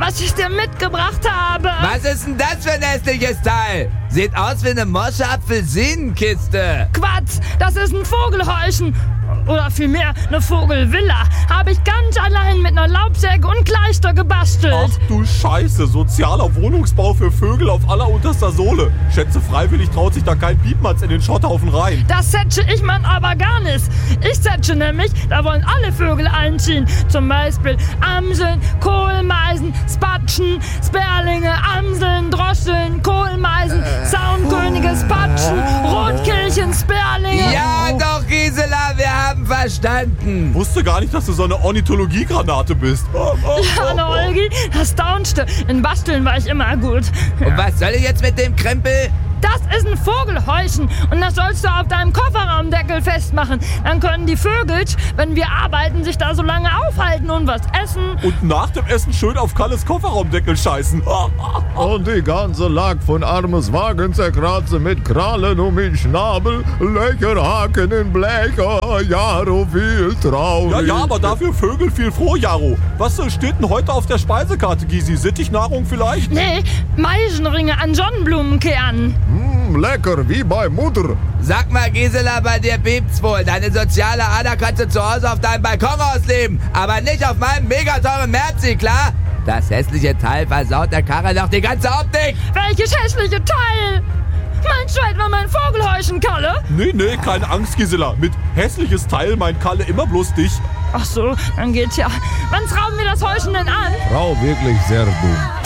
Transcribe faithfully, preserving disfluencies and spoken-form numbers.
was ich dir mitgebracht habe. Was ist denn das für ein hässliches Teil? Sieht aus wie eine Mosche Apfelsinenkiste. Quatsch, das ist ein Vogelhäuschen. Oder vielmehr eine Vogelvilla. Habe ich ganz allein mit einer Laubsäge und Kleister gebastelt. Ach du Scheiße, sozialer Wohnungsbau für Vögel auf allerunterster Sohle. Schätze, freiwillig traut sich da kein Piepmatz in den Schotthaufen rein. Das setze ich man aber gar nicht. Ich setze nämlich, da wollen alle Vögel einziehen. Zum Beispiel Amseln, Kohlmeisen, Spatschen, Sperlinge, Amseln, Droscheln, Kohlmeisen, Saunkönige, Spatschen, Rotkehlchen, Sperlinge. Ja doch, Gisela, wir haben verstanden. Wusste gar nicht, dass du so eine Ornithologiegranate bist. Ja, ne, Olgi, das staunste. In Basteln war ich immer gut. Und was soll ich jetzt mit dem Krempel? Das ist ein Vogelhäuschen und das sollst du auf deinem Kofferraumdeckel festmachen. Dann können die Vögel, wenn wir arbeiten, sich da so lange aufhalten und was essen. Und nach dem Essen schön auf Kalles Kofferraumdeckel scheißen. Und die ganze Lack von armes Wagen zerkratze mit Krallen um den Schnabel, lecker Haken in Blech, oh, Jaro viel traurig. Ja, ja, aber dafür Vögel viel froh, Jaro. Was äh, steht denn heute auf der Speisekarte, Gysi? Sittichnahrung vielleicht? Nee, Meisenringe an Sonnenblumenkernen. Mm, lecker, wie bei Mutter. Sag mal, Gisela, bei dir piept's wohl. Deine soziale Ader kannst du zu Hause auf deinem Balkon ausleben, aber nicht auf meinem mega teuren Merzi, klar? Das hässliche Teil versaut der Karre doch die ganze Optik. Welches hässliche Teil? Meinst du etwa mein Vogelhäuschen, Kalle? Nee, nee, keine Angst, Gisela. Mit hässliches Teil meint Kalle immer bloß dich. Ach so, dann geht's ja. Wann schrauben wir das Häuschen denn an? Frau, wirklich sehr dumm.